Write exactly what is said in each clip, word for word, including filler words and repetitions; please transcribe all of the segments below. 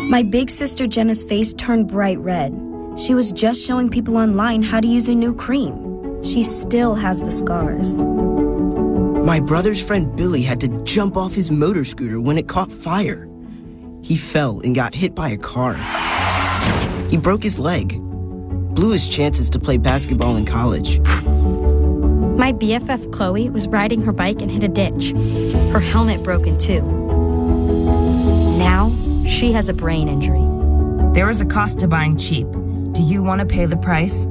My big sister Jenna's face turned bright red. She was just showing people online how to use a new cream. She still has the scars. My brother's friend Billy had to jump off his motor scooter when it caught fire. He fell and got hit by a car. He broke his leg, blew his chances to play basketball in college. My B F F Chloe was riding her bike and hit a ditch. Her helmet broke in two. Now, she has a brain injury. There is a cost to buying cheap. Do you want to pay the price?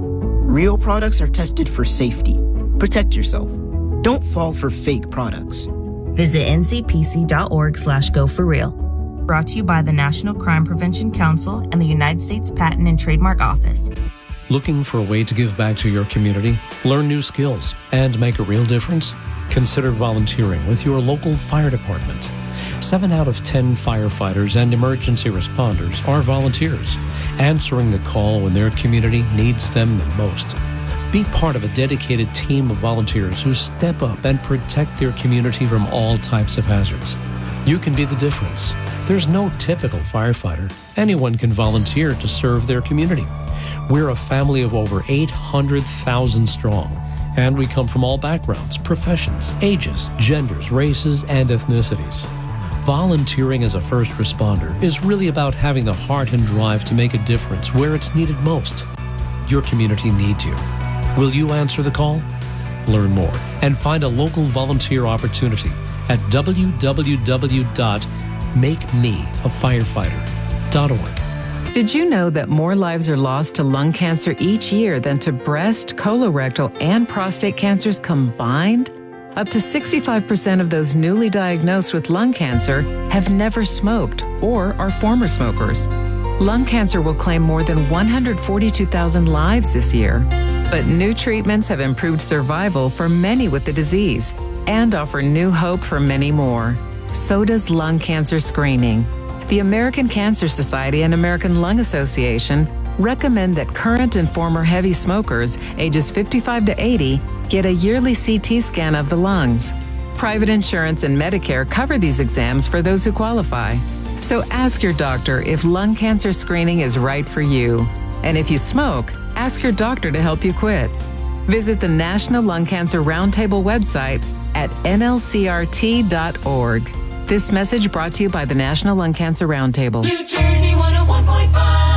Real products are tested for safety. Protect yourself. Don't fall for fake products. Visit ncpc.org slash go for real. Brought to you by the National Crime Prevention Council and the United States Patent and Trademark Office. Looking for a way to give back to your community, learn new skills, and make a real difference? Consider volunteering with your local fire department. Seven out of ten firefighters and emergency responders are volunteers, answering the call when their community needs them the most. Be part of a dedicated team of volunteers who step up and protect their community from all types of hazards. You can be the difference. There's no typical firefighter. Anyone can volunteer to serve their community. We're a family of over eight hundred thousand strong, and we come from all backgrounds, professions, ages, genders, races, and ethnicities. Volunteering as a first responder is really about having the heart and drive to make a difference where it's needed most. Your community needs you. Will you answer the call? Learn more and find a local volunteer opportunity at w w w dot make me a firefighter dot org. Did you know that more lives are lost to lung cancer each year than to breast, colorectal, and prostate cancers combined? Up to sixty-five percent of those newly diagnosed with lung cancer have never smoked or are former smokers. Lung cancer will claim more than one hundred forty-two thousand lives this year. But new treatments have improved survival for many with the disease and offer new hope for many more. So does lung cancer screening. The American Cancer Society and American Lung Association recommend that current and former heavy smokers ages fifty-five to eighty get a yearly C T scan of the lungs. Private insurance and Medicare cover these exams for those who qualify. So ask your doctor if lung cancer screening is right for you. And if you smoke, ask your doctor to help you quit. Visit the National Lung Cancer Roundtable website at N L C R T dot org. This message brought to you by the National Lung Cancer Roundtable. New Jersey one oh one point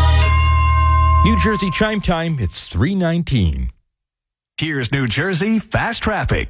five. New Jersey Chime Time, it's three nineteen. Here's New Jersey Fast Traffic.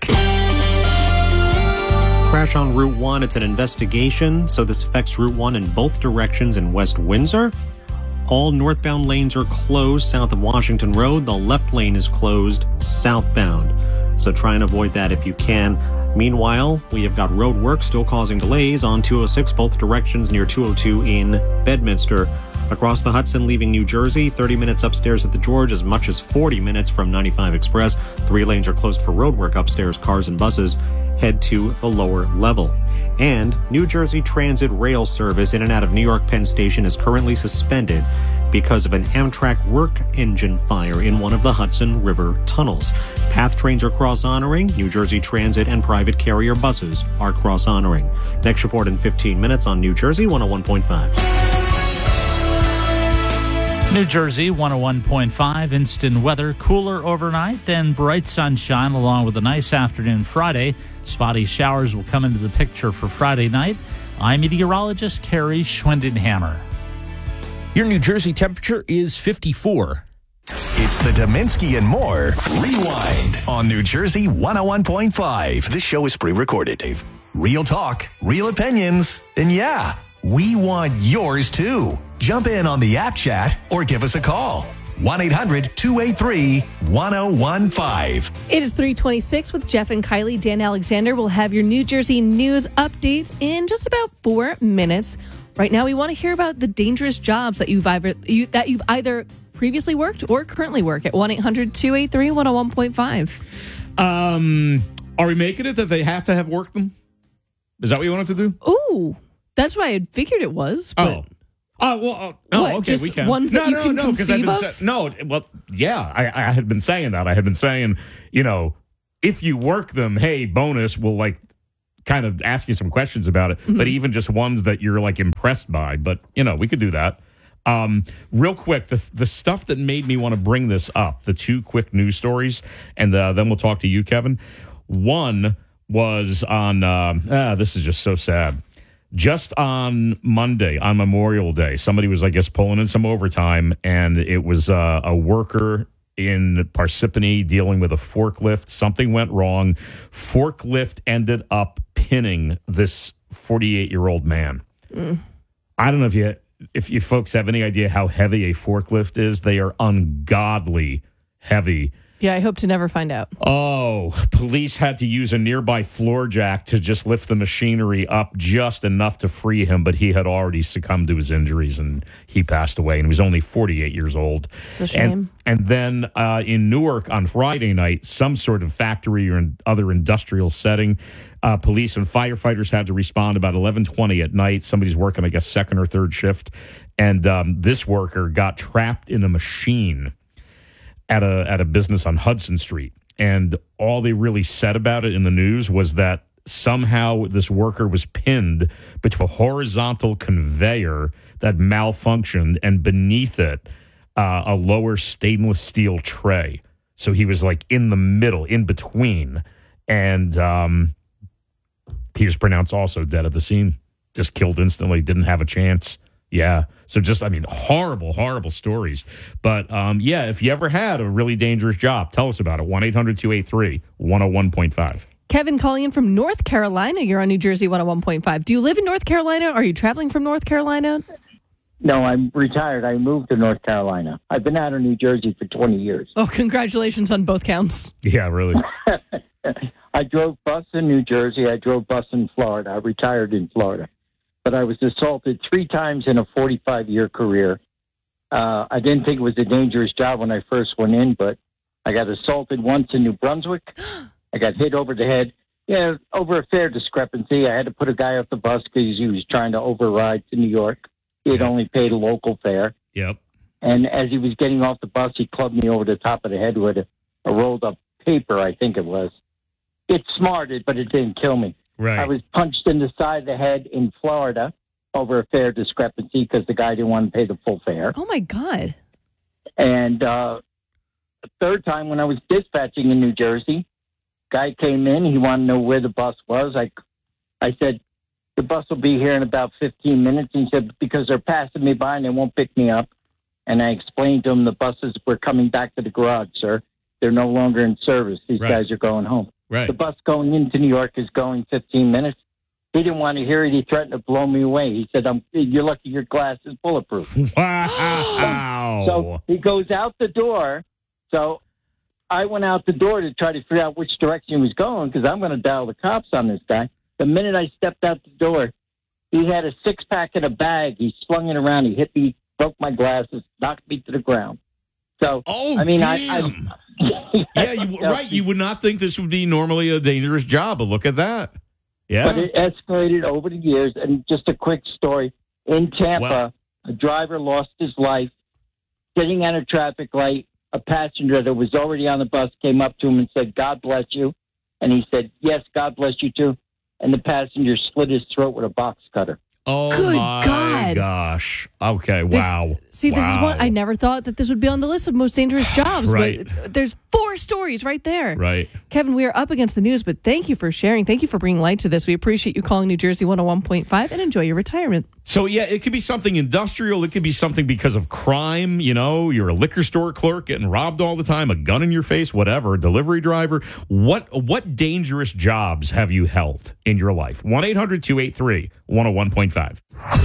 Crash on Route one. It's an investigation, so this affects Route one in both directions in West Windsor. All northbound lanes are closed south of Washington Road. The left lane is closed southbound, so try and avoid that if you can. Meanwhile, we have got road work still causing delays on two oh six both directions near two oh two in Bedminster. Across the Hudson leaving New Jersey, thirty minutes upstairs at the George, as much as forty minutes from ninety-five Express. Three lanes are closed for road work upstairs. Cars and buses head to the lower level. And New Jersey Transit rail service in and out of New York Penn Station is currently suspended because of an Amtrak work engine fire in one of the Hudson River tunnels. Path trains are cross-honoring. New Jersey Transit and private carrier buses are cross-honoring. Next report in fifteen minutes on New Jersey one oh one point five. New Jersey one oh one point five, instant weather, cooler overnight, then bright sunshine along with a nice afternoon Friday. Spotty showers will come into the picture for Friday night. I'm meteorologist Carrie Schwindenhammer. Your New Jersey temperature is fifty-four. It's the Dominski and More Rewind on New Jersey one oh one point five. This show is pre-recorded, Dave. Real talk, real opinions, and yeah, we want yours too. Jump in on the app chat or give us a call. one eight hundred two eight three one oh one five. It is three twenty-six with Jeff and Kylie. Dan Alexander will have your New Jersey news updates in just about four minutes. Right now, we want to hear about the dangerous jobs that you've either, you, that you've either previously worked or currently work at one eight hundred two eight three one oh one point five. Um, are we making it that they have to have worked them? Is that what you wanted to do? Ooh, that's what I had figured it was. But oh. Oh, well, uh, no, what, okay, just we can. Ones no, that you no, can no, because conceive I've been of? sa- no, well, yeah, I, I had been saying that. I had been saying, you know, if you work them, hey, bonus, we'll like kind of ask you some questions about it, mm-hmm. but even just ones that you're like impressed by. But, you know, we could do that. Um, real quick, the the stuff that made me want to bring this up, the two quick news stories, and uh, then we'll talk to you, Kevin. One was on, uh, ah, this is just so sad. Just on Monday, on Memorial Day, somebody was, I guess, pulling in some overtime, and it was uh, a worker in Parsippany dealing with a forklift. Something went wrong. Forklift ended up pinning this forty-eight-year-old man. Mm. I don't know if you... If you folks have any idea how heavy a forklift is, they are ungodly heavy. Yeah, I hope to never find out. Oh, police had to use a nearby floor jack to just lift the machinery up just enough to free him, but he had already succumbed to his injuries and he passed away, and he was only forty-eight years old. It's a shame. And, and then uh, in Newark on Friday night, some sort of factory or other industrial setting, uh, police and firefighters had to respond about eleven twenty at night. Somebody's working, I guess, second or third shift, and um, this worker got trapped in a machine at a at a business on Hudson Street. And all they really said about it in the news was that somehow this worker was pinned between a horizontal conveyor that malfunctioned, and beneath it, uh, a lower stainless steel tray. So he was like in the middle, in between. And um, he was pronounced also dead at the scene. Just killed instantly, didn't have a chance. Yeah. So just, I mean, horrible, horrible stories. But, um, yeah, if you ever had a really dangerous job, tell us about it. one eight hundred two eight three one oh one point five. Kevin calling in from North Carolina. You're on New Jersey one oh one point five. Do you live in North Carolina? Are you traveling from North Carolina? No, I'm retired. I moved to North Carolina. I've been out of New Jersey for twenty years. Oh, congratulations on both counts. Yeah, really. I drove bus in New Jersey. I drove bus in Florida. I retired in Florida. But I was assaulted three times in a forty-five-year career. Uh, I didn't think it was a dangerous job when I first went in, but I got assaulted once in New Brunswick. I got hit over the head. Yeah, over a fare discrepancy. I had to put a guy off the bus because he was trying to override to New York. He had only paid a local fare. Yep. And as he was getting off the bus, he clubbed me over the top of the head with a, a rolled-up paper, I think it was. It smarted, but it didn't kill me. Right. I was punched in the side of the head in Florida over a fare discrepancy because the guy didn't want to pay the full fare. Oh, my God. And uh, the third time when I was dispatching in New Jersey, guy came in. He wanted to know where the bus was. I, I said, the bus will be here in about fifteen minutes. And he said, because they're passing me by and they won't pick me up. And I explained to him the buses were coming back to the garage, sir. They're no longer in service. These right. guys are going home. Right. The bus going into New York is going fifteen minutes. He didn't want to hear it. He threatened to blow me away. He said, I'm, you're lucky your glass is bulletproof. Wow. So he goes out the door. So I went out the door to try to figure out which direction he was going because I'm going to dial the cops on this guy. The minute I stepped out the door, he had a six-pack in a bag. He slung it around. He hit me, broke my glasses, knocked me to the ground. So, oh, I mean, damn. I, I yeah, you, right. You would not think this would be normally a dangerous job, but look at that. Yeah. But it escalated over the years. And just a quick story. In Tampa, wow. a driver lost his life sitting at a traffic light. A passenger that was already on the bus came up to him and said, God bless you. And he said, yes, God bless you too. And the passenger slit his throat with a box cutter. Oh, Good my God. gosh. Okay, This- wow. See, this wow. is one I never thought that this would be on the list of most dangerous jobs. Right. But there's four stories right there. Right. Kevin, we are up against the news, but thank you for sharing. Thank you for bringing light to this. We appreciate you calling New Jersey one oh one point five and enjoy your retirement. So, yeah, it could be something industrial. It could be something because of crime. You know, you're a liquor store clerk getting robbed all the time, a gun in your face, whatever, delivery driver. What what dangerous jobs have you held in your life? one eight hundred two eight three one oh one point five.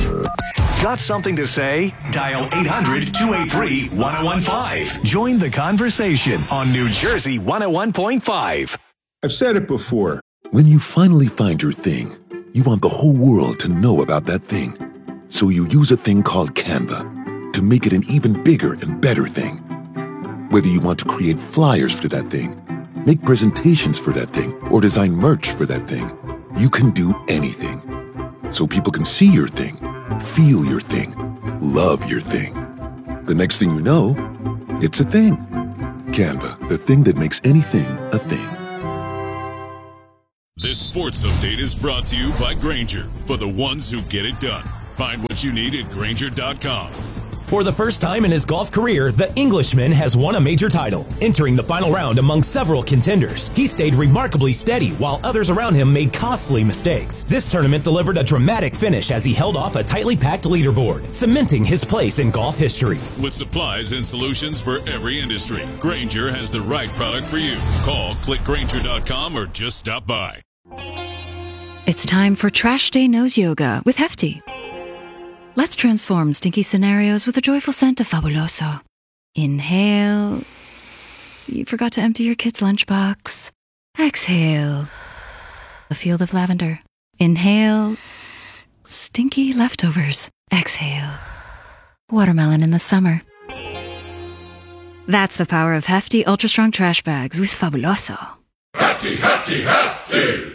Got something to say? Dial eight hundred two eight three one oh one five. Join the conversation on New Jersey one oh one point five. I've said it before. When you finally find your thing, you want the whole world to know about that thing. So you use a thing called Canva to make it an even bigger and better thing. Whether you want to create flyers for that thing, make presentations for that thing, or design merch for that thing, you can do anything. So people can see your thing, feel your thing, love your thing. The next thing you know, it's a thing. Canva, the thing that makes anything a thing. This sports update is brought to you by Grainger, for the ones who get it done. Find what you need at Grainger dot com. For the first time in his golf career, the Englishman has won a major title. Entering the final round among several contenders, he stayed remarkably steady while others around him made costly mistakes. This tournament delivered a dramatic finish as he held off a tightly packed leaderboard, cementing his place in golf history. With supplies and solutions for every industry, Grainger has the right product for you. Call, click Grainger dot com, or just stop by. It's time for Trash Day Nose Yoga with Hefty. Let's transform stinky scenarios with a joyful scent of Fabuloso. Inhale. You forgot to empty your kid's lunchbox. Exhale. A field of lavender. Inhale. Stinky leftovers. Exhale. Watermelon in the summer. That's the power of Hefty Ultra Strong Trash Bags with Fabuloso. Hefty, hefty, hefty!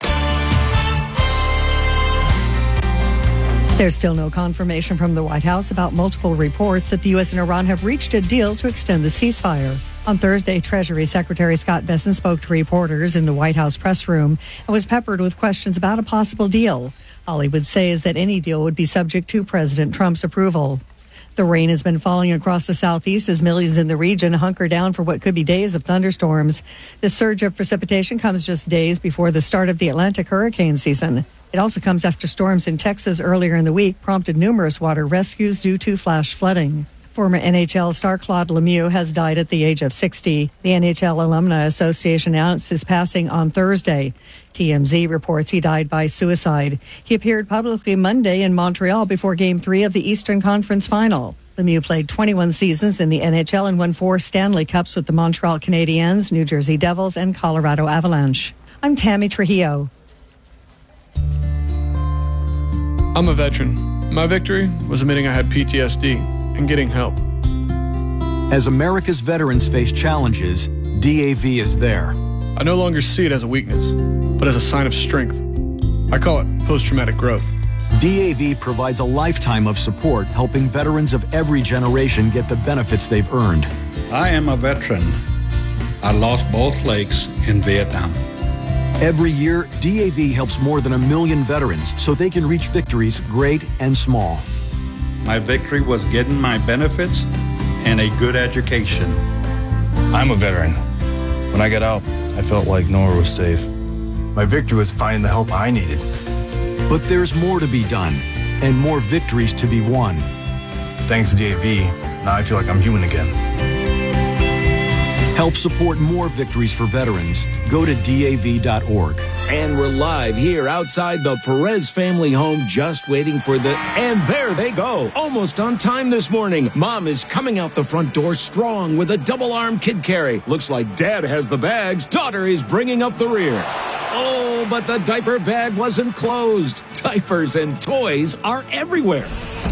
There's still no confirmation from the White House about multiple reports that the U S and Iran have reached a deal to extend the ceasefire. On Thursday, Treasury Secretary Scott Bessent spoke to reporters in the White House press room and was peppered with questions about a possible deal. All he would say is that any deal would be subject to President Trump's approval. The rain has been falling across the southeast as millions in the region hunker down for what could be days of thunderstorms. This surge of precipitation comes just days before the start of the Atlantic hurricane season. It also comes after storms in Texas earlier in the week prompted numerous water rescues due to flash flooding. Former N H L star Claude Lemieux has died at the age of sixty. The N H L Alumni Association announced his passing on Thursday. T M Z reports he died by suicide. He appeared publicly Monday in Montreal before Game three of the Eastern Conference Final. Lemieux played twenty-one seasons in the N H L and won four Stanley Cups with the Montreal Canadiens, New Jersey Devils, and Colorado Avalanche. I'm Tammy Trujillo. I'm a veteran. My victory was admitting I had P T S D and getting help. As America's veterans face challenges, D A V is there. I no longer see it as a weakness, but as a sign of strength. I call it post-traumatic growth. D A V provides a lifetime of support, helping veterans of every generation get the benefits they've earned. I am a veteran. I lost both legs in Vietnam. Every year, D A V helps more than a million veterans so they can reach victories great and small. My victory was getting my benefits and a good education. I'm a veteran. When I got out, I felt like nowhere was safe. My victory was finding the help I needed. But there's more to be done and more victories to be won. Thanks to D A V, now I feel like I'm human again. Help support more victories for veterans. Go to D A V dot org. And we're live here outside the Perez family home, just waiting for the... And there they go, almost on time this morning. Mom is coming out the front door strong with a double-arm kid carry. Looks like Dad has the bags. Daughter is bringing up the rear. Oh, but the diaper bag wasn't closed. Diapers and toys are everywhere.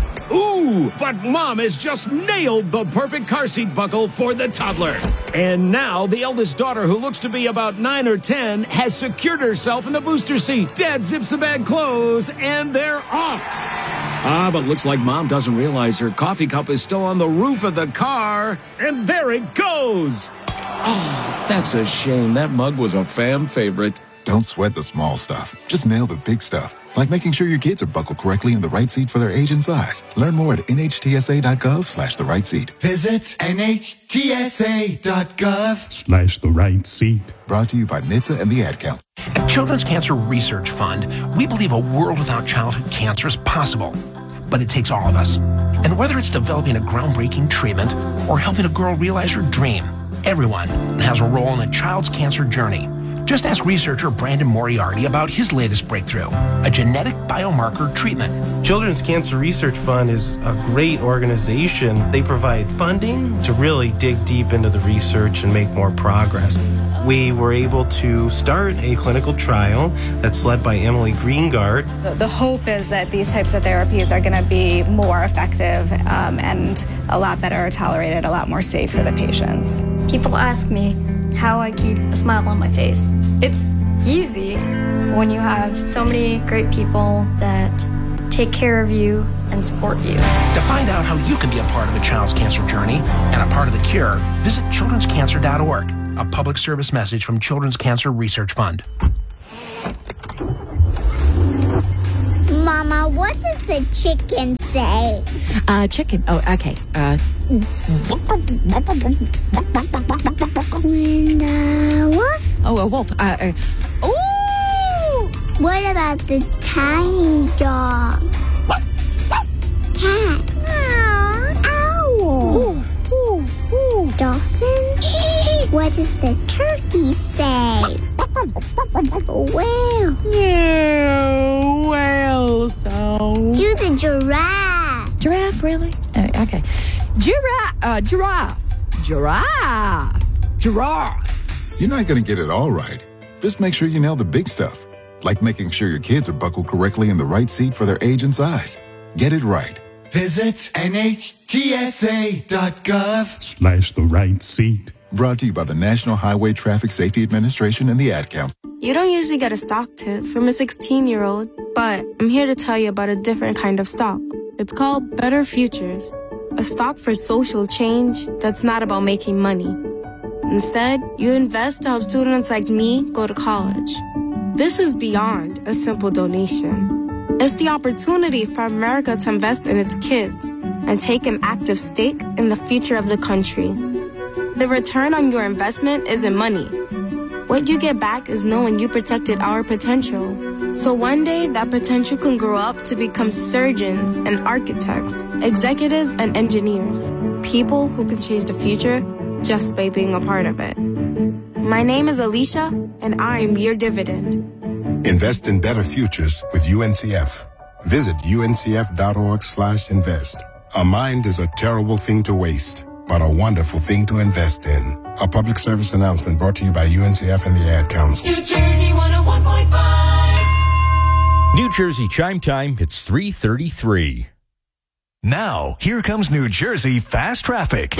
Ooh, but Mom has just nailed the perfect car seat buckle for the toddler. And now the eldest daughter, who looks to be about nine or ten, has secured herself in the booster seat. Dad zips the bag closed, and they're off. Ah, but looks like Mom doesn't realize her coffee cup is still on the roof of the car. And there it goes. Oh, that's a shame. That mug was a fam favorite. Don't sweat the small stuff. Just nail the big stuff. Like making sure your kids are buckled correctly in the right seat for their age and size. Learn more at N H T S A dot gov slash the right seat. Visit N H T S A dot gov Slash the right seat. Brought to you by N H T S A and the Ad Council. At Children's Cancer Research Fund, we believe a world without childhood cancer is possible. But it takes all of us. And whether it's developing a groundbreaking treatment or helping a girl realize her dream, everyone has a role in a child's cancer journey. Just ask researcher Brandon Moriarty about his latest breakthrough, a genetic biomarker treatment. Children's Cancer Research Fund is a great organization. They provide funding to really dig deep into the research and make more progress. We were able to start a clinical trial that's led by Emily Greengard. The, the hope is that these types of therapies are going to be more effective um, and a lot better tolerated, a lot more safe for the patients. People ask me how I keep a smile on my face. It's easy when you have so many great people that take care of you and support you. To find out how you can be a part of a child's cancer journey and a part of the cure, visit children's cancer dot org, a public service message from Children's Cancer Research Fund. Mama, what does the chicken say? Uh, chicken. Oh, okay. Uh, When the wolf? oh, a wolf. Uh, uh, ooh! What about the tiny dog? Cat? Owl? Ooh, ooh, ooh. Dolphin? What does the turkey say? Whale? Yeah, whale sound. Do the giraffe. Giraffe, really? Uh, okay. Giraffe. Uh, giraffe. Giraffe. Giraffe. You're not going to get it all right. Just make sure you nail the big stuff, like making sure your kids are buckled correctly in the right seat for their age and size. Get it right. Visit N H T S A dot gov Slash the right seat. Brought to you by the National Highway Traffic Safety Administration and the Ad Council. You don't usually get a stock tip from a sixteen-year-old, but I'm here to tell you about a different kind of stock. It's called Better Futures, a stock for social change that's not about making money. Instead, you invest to help students like me go to college. This is beyond a simple donation. It's the opportunity for America to invest in its kids and take an active stake in the future of the country. The return on your investment isn't money. What you get back is knowing you protected our potential. So one day, that potential can grow up to become surgeons and architects, executives and engineers, people who can change the future just by being a part of it. My name is Alicia, and I'm your dividend. Invest in better futures with U N C F. Visit U N C F dot org slash invest. A mind is a terrible thing to waste, but a wonderful thing to invest in. A public service announcement brought to you by U N C F and the Ad Council. New Jersey one oh one point five. New Jersey chime time, it's three thirty-three. Now, here comes New Jersey Fast Traffic.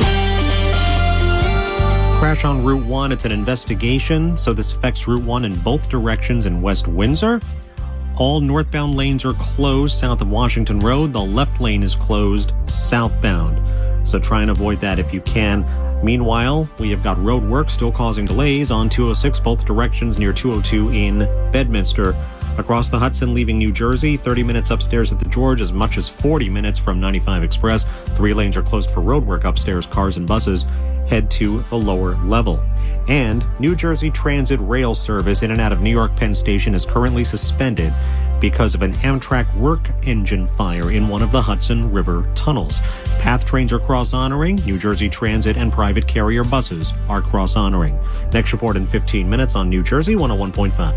Crash on Route one. It's an investigation, so this affects Route one in both directions in West Windsor. All northbound lanes are closed south of Washington Road. The left lane is closed southbound, so try and avoid that if you can. Meanwhile, we have got road work still causing delays on two oh six both directions near two oh two in Bedminster. Across the Hudson leaving New Jersey, thirty minutes upstairs at the George, as much as forty minutes from ninety-five Express. Three lanes are closed for road work upstairs. Cars and buses head to the lower level. And New Jersey Transit rail service in and out of New York Penn Station is currently suspended because of an Amtrak work engine fire in one of the Hudson River tunnels. Path trains are cross-honoring. New Jersey Transit and private carrier buses are cross-honoring. Next report in fifteen minutes on New Jersey one oh one point five.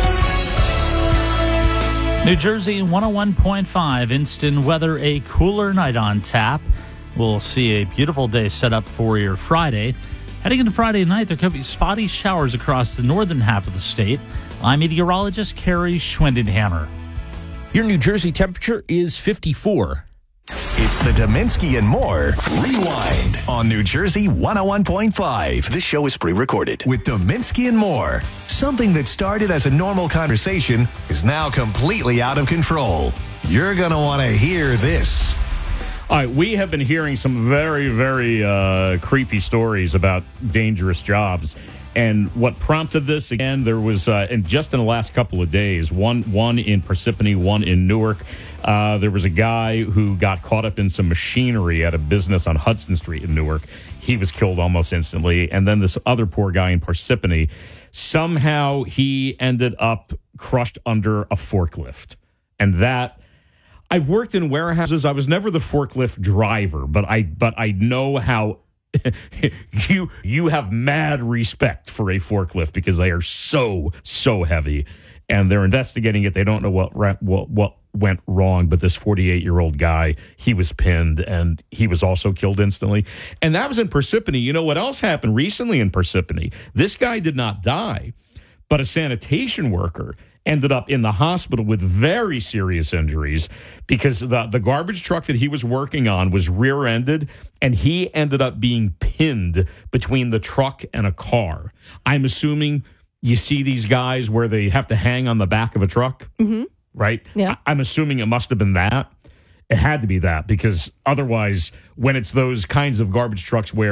New Jersey one oh one point five. Instant weather, a cooler night on tap. We'll see a beautiful day set up for your Friday. Heading into Friday night, there could be spotty showers across the northern half of the state. I'm meteorologist Carrie Schwendenhammer. Your New Jersey temperature is fifty-four. It's the Dominski and More Rewind on New Jersey one oh one point five. This show is pre-recorded with Dominski and More. Something that started as a normal conversation is now completely out of control. You're going to want to hear this. All right, we have been hearing some very, very uh, creepy stories about dangerous jobs. And what prompted this, again, there was, uh, and just in the last couple of days, one one in Parsippany, one in Newark, uh, there was a guy who got caught up in some machinery at a business on Hudson Street in Newark. He was killed almost instantly. And then this other poor guy in Parsippany, somehow he ended up crushed under a forklift. And that... I've worked in warehouses. I was never the forklift driver, but I but I know how you you have mad respect for a forklift because they are so so heavy, and they're investigating it. They don't know what what what went wrong, but this forty-eight-year-old guy, he was pinned, and he was also killed instantly. And that was in Parsippany. You know what else happened recently in Parsippany? This guy did not die, but a sanitation worker ended up in the hospital with very serious injuries because the, the garbage truck that he was working on was rear-ended, and he ended up being pinned between the truck and a car. I'm assuming you see these guys where they have to hang on the back of a truck, Mm-hmm. right? Yeah. I, I'm assuming it must have been that. It had to be that because otherwise, when it's those kinds of garbage trucks where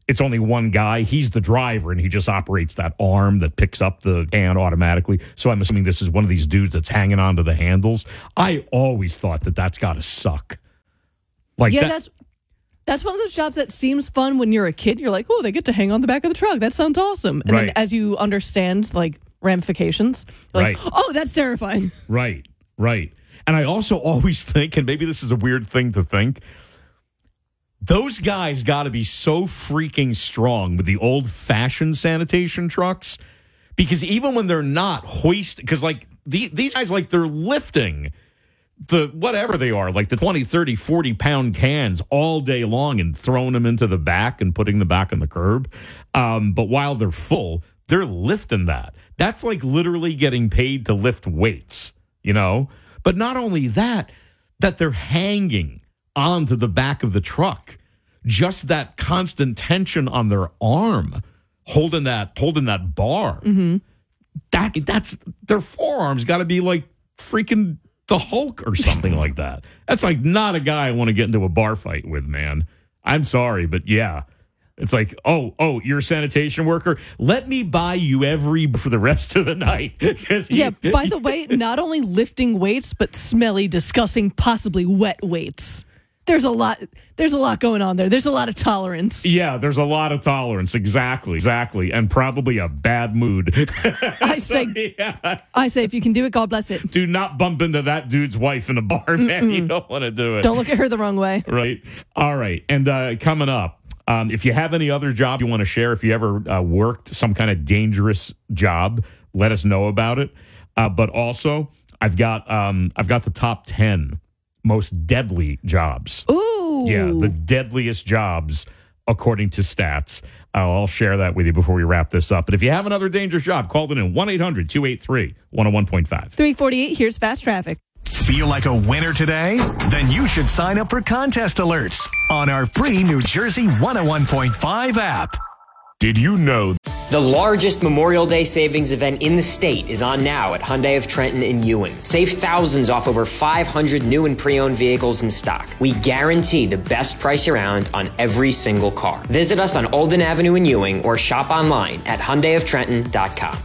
it's only one guy. He's the driver, and he just operates that arm that picks up the can automatically. So I'm assuming this is one of these dudes that's hanging onto the handles. I always thought that that's got to suck. Like yeah, that, that's that's one of those jobs that seems fun when you're a kid. You're like, oh, they get to hang on the back of the truck. That sounds awesome. And right. then as you understand, like, ramifications, you're right. like, oh, that's terrifying. Right, right. And I also always think, and maybe this is a weird thing to think, those guys got to be so freaking strong with the old-fashioned sanitation trucks, because even when they're not hoist, because like the, these guys, like they're lifting the whatever they are, like the twenty, thirty, forty pound cans all day long and throwing them into the back and putting them back on the curb. Um, but while they're full, they're lifting that. That's like literally getting paid to lift weights, you know? But not only that, that they're hanging onto the back of the truck. Just that constant tension on their arm, holding that holding that bar. Mm-hmm. That that's their forearms got to be like freaking the Hulk or something like that. That's like not a guy I want to get into a bar fight with, man. I'm sorry, but yeah. It's like, oh, oh, you're a sanitation worker? Let me buy you every for the rest of the night. Yeah, by the way, not only lifting weights, but smelly, disgusting, possibly wet weights. There's a lot there's a lot going on there. There's a lot of tolerance. Yeah, there's a lot of tolerance. Exactly. Exactly. And probably a bad mood. I say yeah. I say if you can do it, God bless it. Do not bump into that dude's wife in a bar, Mm-mm. man. You don't want to do it. Don't look at her the wrong way. Right. All right. And uh, coming up, um, if you have any other job you want to share, if you ever uh, worked some kind of dangerous job, let us know about it. Uh, but also, I've got um, I've got the top ten most deadly jobs. Ooh. Yeah, the deadliest jobs according to stats. Uh, I'll share that with you before we wrap this up. But if you have another dangerous job, call it in one eight hundred two eight three one oh one point five. three forty-eight, here's Fast Traffic. Feel like a winner today? Then you should sign up for contest alerts on our free New Jersey one oh one point five app. Did you know the largest Memorial Day savings event in the state is on now at Hyundai of Trenton in Ewing? Save thousands off over five hundred new and pre-owned vehicles in stock. We guarantee the best price around on every single car. Visit us on Olden Avenue in Ewing or shop online at hyundai of trenton dot com.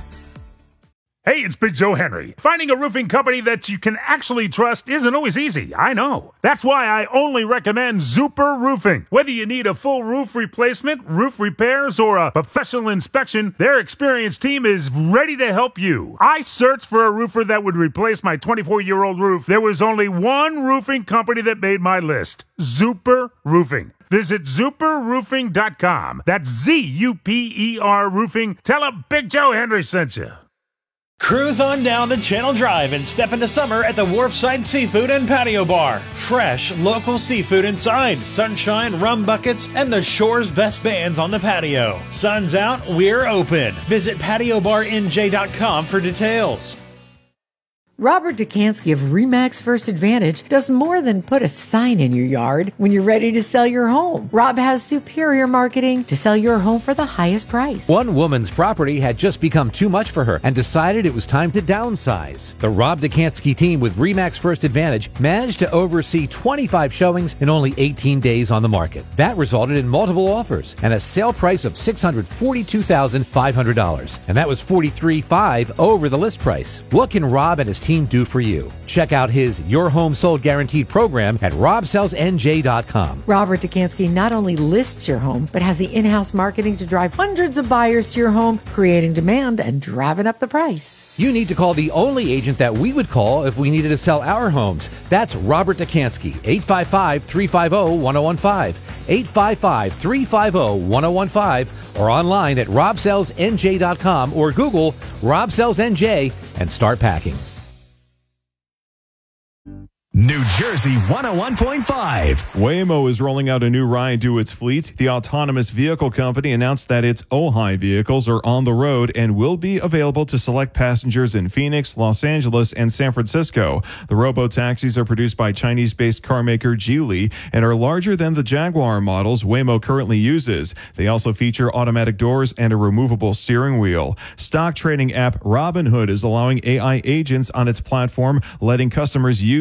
Hey, it's Big Joe Henry. Finding a roofing company that you can actually trust isn't always easy, I know. That's why I only recommend Zuper Roofing. Whether you need a full roof replacement, roof repairs, or a professional inspection, their experienced team is ready to help you. I searched for a roofer that would replace my twenty-four-year-old roof. There was only one roofing company that made my list, Zuper Roofing. Visit zuper roofing dot com. That's Z U P E R Roofing. Tell them Big Joe Henry sent you. Cruise on down to Channel Drive and step into summer at the Wharfside Seafood and Patio Bar. Fresh, local seafood inside, sunshine, rum buckets, and the shore's best bands on the patio. Sun's out, we're open. Visit patio bar n j dot com for details. Robert Dukansky of RE/MAX First Advantage does more than put a sign in your yard when you're ready to sell your home. Rob has superior marketing to sell your home for the highest price. One woman's property had just become too much for her and decided it was time to downsize. The Rob Dukansky team with RE/MAX First Advantage managed to oversee twenty-five showings in only eighteen days on the market. That resulted in multiple offers and a sale price of six hundred forty-two thousand five hundred dollars. And that was forty-three thousand five hundred dollars over the list price. What can Rob and his team do for you? Check out his Your Home Sold Guaranteed program at rob sells n j dot com. Robert Dukansky not only lists your home, but has the in-house marketing to drive hundreds of buyers to your home, creating demand and driving up the price. You need to call the only agent that we would call if we needed to sell our homes. That's Robert Dukansky, eight five five, three five zero, one zero one five, eight five five, three five zero, one zero one five, or online at rob sells n j dot com or Google Rob Sells N J and start packing. New Jersey one oh one point five. Waymo is rolling out a new ride to its fleet. The autonomous vehicle company announced that its Ojai vehicles are on the road and will be available to select passengers in Phoenix, Los Angeles, and San Francisco. The robo-taxis are produced by Chinese-based carmaker Geely and are larger than the Jaguar models Waymo currently uses. They also feature automatic doors and a removable steering wheel. Stock trading app Robinhood is allowing A I agents on its platform, letting customers use A I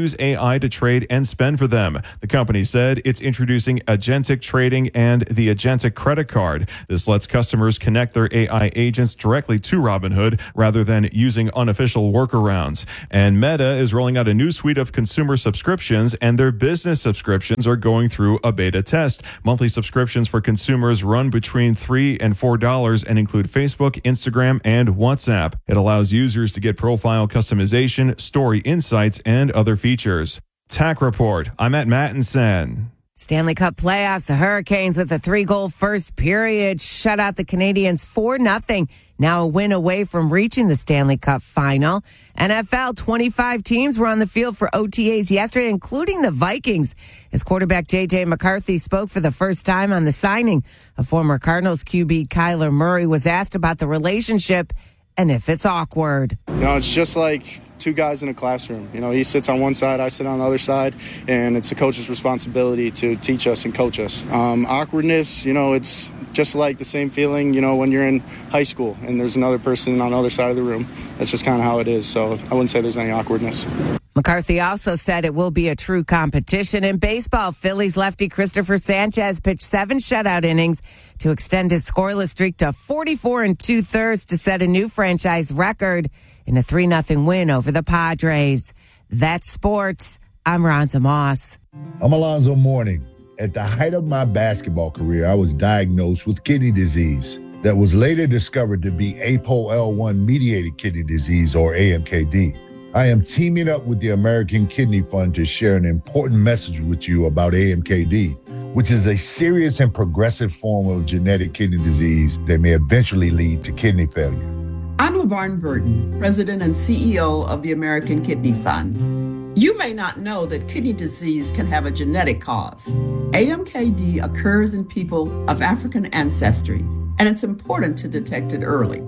I to trade and spend for them. The company said it's introducing Agentic Trading and the Agentic Credit Card. This lets customers connect their A I agents directly to Robinhood rather than using unofficial workarounds. And Meta is rolling out a new suite of consumer subscriptions, and their business subscriptions are going through a beta test. Monthly subscriptions for consumers run between three dollars and four dollars and include Facebook, Instagram, and WhatsApp. It allows users to get profile customization, story insights, and other features. Tack Report. I'm at Mattinson. Stanley Cup playoffs, the Hurricanes with a three-goal first period shut out the Canadiens four nothing. Now a win away from reaching the Stanley Cup final. N F L, twenty-five teams were on the field for O T As yesterday, including the Vikings. As quarterback J J McCarthy spoke for the first time on the signing of former Cardinals Q B Kyler Murray, was asked about the relationship and if it's awkward. You know, it's just like two guys in a classroom. You know, he sits on one side, I sit on the other side, and it's the coach's responsibility to teach us and coach us. Um, awkwardness, you know, it's just like the same feeling, you know, when you're in high school and there's another person on the other side of the room. That's just kind of how it is. So I wouldn't say there's any awkwardness. McCarthy also said it will be a true competition. In baseball, Phillies lefty Christopher Sanchez pitched seven shutout innings to extend his scoreless streak to forty-four and two-thirds to set a new franchise record in a three nothing win over the Padres. That's sports. I'm Ronza Moss. I'm Alonzo Mourning. At the height of my basketball career, I was diagnosed with kidney disease that was later discovered to be A P O L one mediated kidney disease, or A M K D. I am teaming up with the American Kidney Fund to share an important message with you about A M K D, which is a serious and progressive form of genetic kidney disease that may eventually lead to kidney failure. I'm LaVarn Burton, President and C E O of the American Kidney Fund. You may not know that kidney disease can have a genetic cause. A M K D occurs in people of African ancestry, and it's important to detect it early.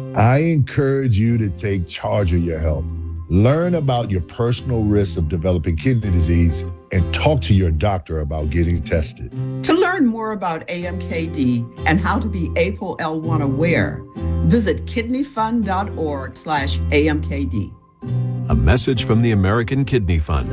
I encourage you to take charge of your health. Learn about your personal risks of developing kidney disease and talk to your doctor about getting tested. To learn more about A M K D and how to be A P O L one aware, visit kidneyfund.org slash AMKD. A message from the American Kidney Fund.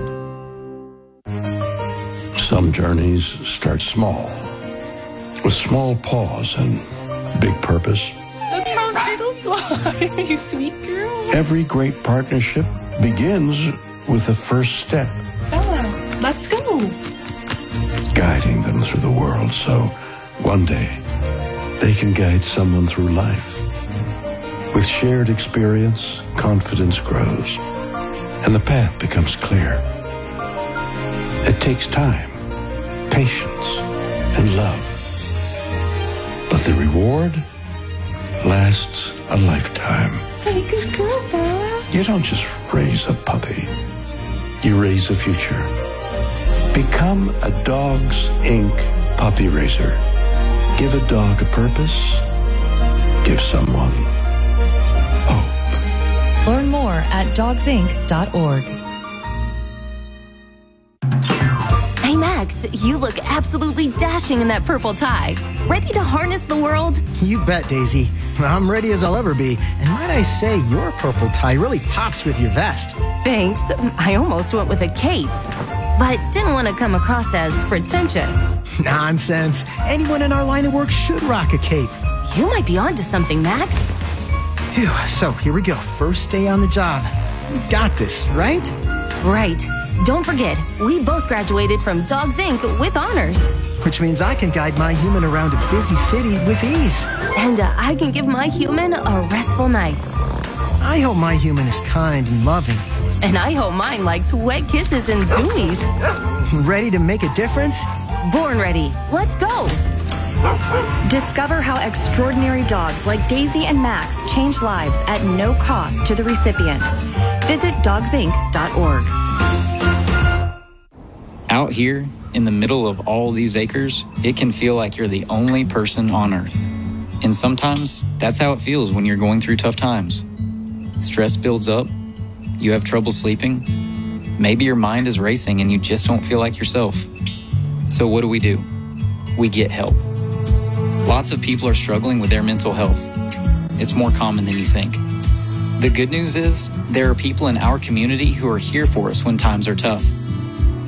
Some journeys start small, with small pause and big purpose. Look how little fly, you sweet girl. Every great partnership begins with the first step. Bella, let's go. Guiding them through the world so one day they can guide someone through life. With shared experience, confidence grows, and the path becomes clear. It takes time, patience, and love. But the reward lasts a lifetime. Hey, good girl, Bella. You don't just raise a puppy. You raise a future. Become a Dogs Incorporated puppy raiser. Give a dog a purpose. Give someone hope. Learn more at dogs inc dot org. Hey, Max, you look absolutely dashing in that purple tie. Ready to harness the world? You bet, Daisy. I'm ready as I'll ever be. And might I say, your purple tie really pops with your vest. Thanks. I almost went with a cape, but didn't want to come across as pretentious. Nonsense. Anyone in our line of work should rock a cape. You might be onto something, Max. Phew, so here we go. First day on the job. We've got this, right? Right. Don't forget, we both graduated from Dogs Incorporated with honors. Which means I can guide my human around a busy city with ease. And uh, I can give my human a restful night. I hope my human is kind and loving. And I hope mine likes wet kisses and zoomies. Ready to make a difference? Born ready. Let's go. Discover how extraordinary dogs like Daisy and Max change lives at no cost to the recipients. Visit dogs inc dot org. Out here, in the middle of all these acres, it can feel like you're the only person on Earth. And sometimes, that's how it feels when you're going through tough times. Stress builds up, you have trouble sleeping, maybe your mind is racing and you just don't feel like yourself. So what do we do? We get help. Lots of people are struggling with their mental health. It's more common than you think. The good news is, there are people in our community who are here for us when times are tough.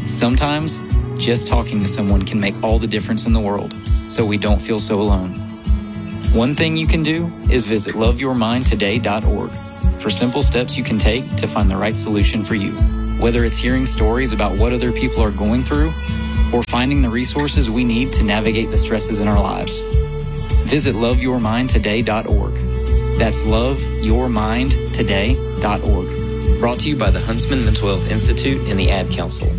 Sometimes, just talking to someone can make all the difference in the world, so we don't feel so alone. One thing you can do is visit love your mind today dot org for simple steps you can take to find the right solution for you. Whether it's hearing stories about what other people are going through or finding the resources we need to navigate the stresses in our lives. Visit love your mind today dot org. That's love your mind today dot org. Brought to you by the Huntsman Mental Health Institute and the Ad Council.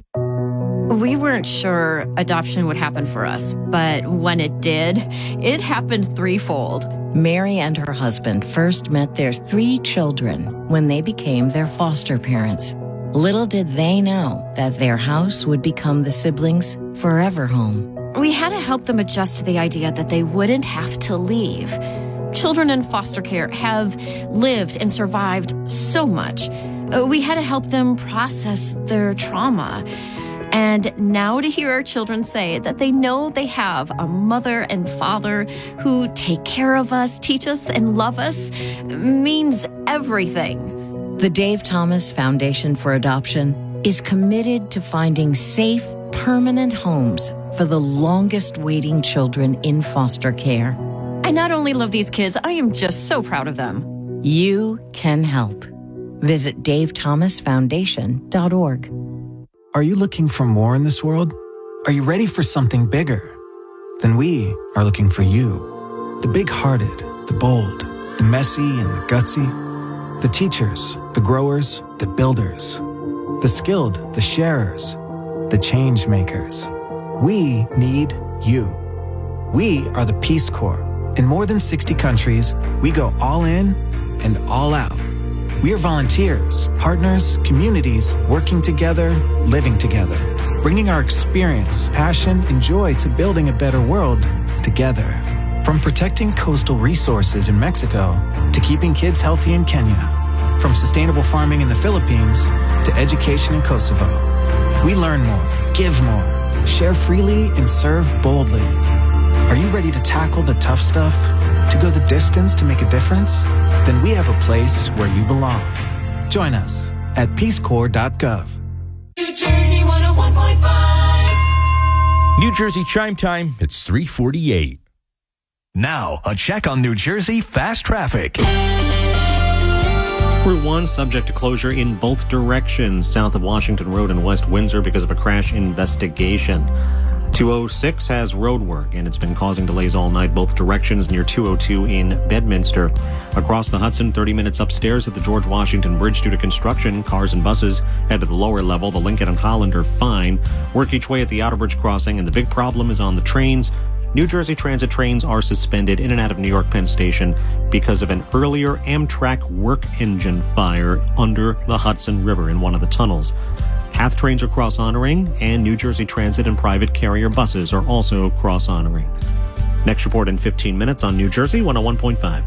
We weren't sure adoption would happen for us, but when it did, it happened threefold. Mary and her husband first met their three children when they became their foster parents. Little did they know that their house would become the siblings' forever home. We had to help them adjust to the idea that they wouldn't have to leave. Children in foster care have lived and survived so much. We had to help them process their trauma. And now to hear our children say that they know they have a mother and father who take care of us, teach us, and love us means everything. The Dave Thomas Foundation for Adoption is committed to finding safe, permanent homes for the longest waiting children in foster care. I not only love these kids, I am just so proud of them. You can help. Visit dave thomas foundation dot org. Are you looking for more in this world? Are you ready for something bigger? Then we are looking for you. The big-hearted, the bold, the messy and the gutsy. The teachers, the growers, the builders. The skilled, the sharers, the change makers. We need you. We are the Peace Corps. In more than sixty countries, we go all in and all out. We are volunteers, partners, communities, working together, living together, bringing our experience, passion, and joy to building a better world together. From protecting coastal resources in Mexico to keeping kids healthy in Kenya, from sustainable farming in the Philippines to education in Kosovo. We learn more, give more, share freely, and serve boldly. Are you ready to tackle the tough stuff? To go the distance to make a difference? Then we have a place where you belong. Join us at peace corps dot gov. New Jersey one oh one point five. New Jersey Chime Time, it's three forty-eight. Now, a check on New Jersey fast traffic. Route one subject to closure in both directions, south of Washington Road and West Windsor because of a crash investigation. two oh six has road work, and it's been causing delays all night, both directions near two oh two in Bedminster. Across the Hudson, thirty minutes upstairs at the George Washington Bridge due to construction. Cars and buses head to the lower level. The Lincoln and Holland are fine. Work each way at the Outer Bridge crossing, and the big problem is on the trains. New Jersey Transit trains are suspended in and out of New York Penn Station because of an earlier Amtrak work engine fire under the Hudson River in one of the tunnels. Path trains are cross-honoring, and New Jersey Transit and private carrier buses are also cross-honoring. Next report in fifteen minutes on New Jersey one oh one point five.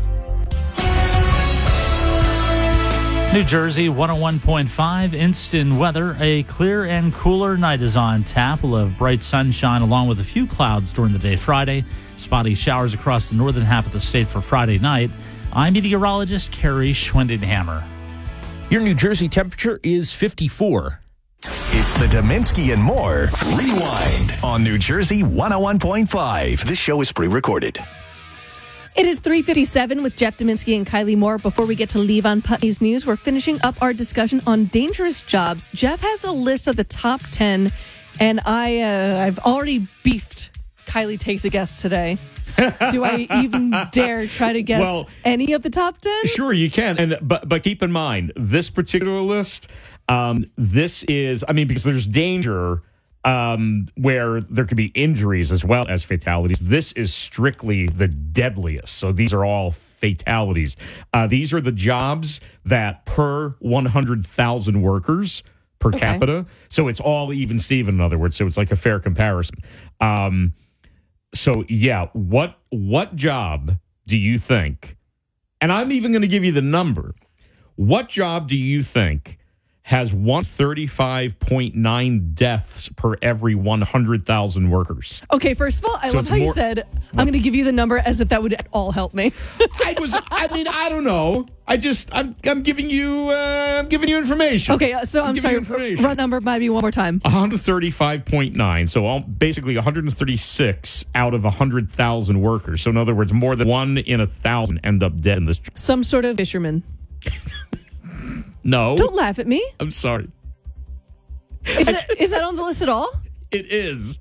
New Jersey one oh one point five, instant weather. A clear and cooler night is on tap. We'll have bright sunshine along with a few clouds during the day Friday. Spotty showers across the northern half of the state for Friday night. I'm meteorologist Carrie Schwendenhammer. Your New Jersey temperature is fifty-four. It's the Dominski and More Rewind on New Jersey one oh one point five. This show is pre-recorded. It is three fifty-seven with Jeff Dominski and Kylie Moore. Before we get to Levon Putney's news, we're finishing up our discussion on dangerous jobs. Jeff has a list of the top ten, and I, uh, I've already beefed Kylie Takes a Guess today. Do I even dare try to guess well, any of the top ten? Sure, you can. And but but keep in mind, this particular list, um, this is, I mean, because there's danger um, where there could be injuries as well as fatalities. This is strictly the deadliest. So these are all fatalities. Uh, these are the jobs that per one hundred thousand workers per okay. capita. So it's all even Steven, in other words. So it's like a fair comparison. Um So, yeah, what what job do you think, and I'm even going to give you the number, what job do you think has one hundred thirty-five point nine deaths per every one hundred thousand workers. Okay, first of all, I So love it's how you more- said, I'm going to give you the number as if that would at all help me. I was, I mean, I don't know. I just, I'm, I'm giving you, uh, I'm giving you information. Okay, uh, so I'm, giving sorry. you information. Run number might be one more time. one hundred thirty-five point nine. So all, basically one hundred thirty-six out of one hundred thousand workers. So in other words, more than one in a thousand end up dead in this. Some sort of fisherman. No. Don't laugh at me. I'm sorry. Is that, is that on the list at all? It is.